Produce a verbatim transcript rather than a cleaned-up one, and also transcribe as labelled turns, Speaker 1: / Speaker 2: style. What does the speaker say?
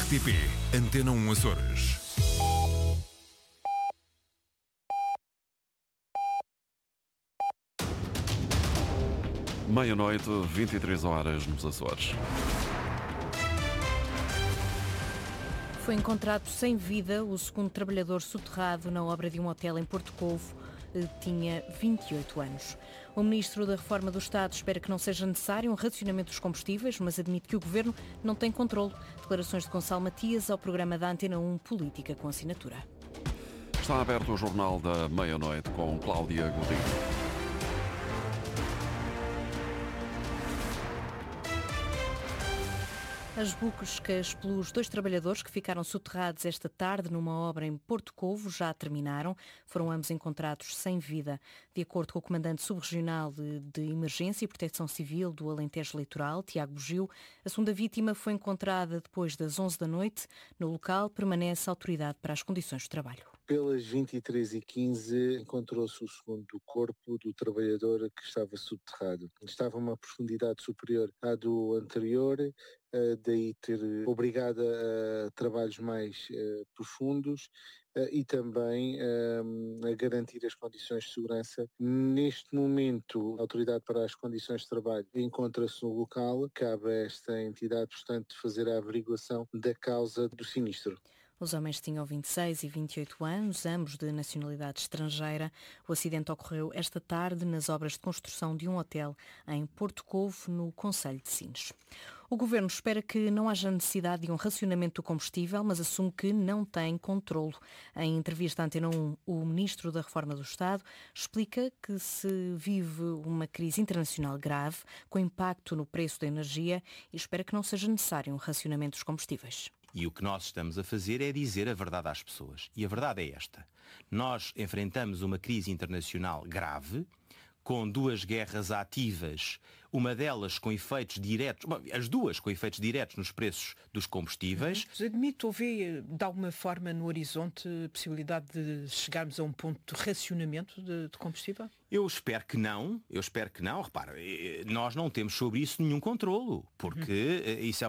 Speaker 1: R T P Antena um Açores.
Speaker 2: Meia-noite, vinte e três horas nos Açores.
Speaker 3: Foi encontrado sem vida o segundo trabalhador soterrado na obra de um hotel em Porto Covo. Tinha vinte e oito anos. O Ministro da Reforma do Estado espera que não seja necessário um racionamento dos combustíveis, mas admite que o Governo não tem controle. Declarações de Gonçalo Matias ao programa da Antena um Política com Assinatura.
Speaker 2: Está aberto o Jornal da Meia-Noite com Cláudia Godinho.
Speaker 3: As buscas pelos dois trabalhadores que ficaram soterrados esta tarde numa obra em Porto Covo já terminaram. Foram ambos encontrados sem vida. De acordo com o comandante subregional de, de Emergência e Proteção Civil do Alentejo Litoral, Tiago Bugio, a segunda vítima foi encontrada depois das onze da noite. No local permanece a autoridade para as condições de trabalho.
Speaker 4: Pelas vinte e três e quinze encontrou-se o segundo corpo do trabalhador que estava subterrado. Estava a uma profundidade superior à do anterior, daí ter obrigado a trabalhos mais uh, profundos uh, e também um, a garantir as condições de segurança. Neste momento, a Autoridade para as Condições de Trabalho encontra-se no local. Cabe a esta entidade, portanto, fazer a averiguação da causa do sinistro.
Speaker 3: Os homens tinham vinte e seis e vinte e oito anos, ambos de nacionalidade estrangeira. O acidente ocorreu esta tarde nas obras de construção de um hotel em Porto Covo, no concelho de Sines. O Governo espera que não haja necessidade de um racionamento do combustível, mas assume que não tem controlo. Em entrevista à Antena um, o Ministro da Reforma do Estado explica que se vive uma crise internacional grave, com impacto no preço da energia, e espera que não seja necessário um racionamento dos combustíveis.
Speaker 5: E o que nós estamos a fazer é dizer a verdade às pessoas. E a verdade é esta. Nós enfrentamos uma crise internacional grave, com duas guerras ativas, uma delas com efeitos diretos, bom, as duas com efeitos diretos nos preços dos combustíveis.
Speaker 6: Admito, houve de alguma forma no horizonte a possibilidade de chegarmos a um ponto de racionamento de, de combustível?
Speaker 5: Eu espero que não, eu espero que não. Repara, nós não temos sobre isso nenhum controlo, porque uhum. isso é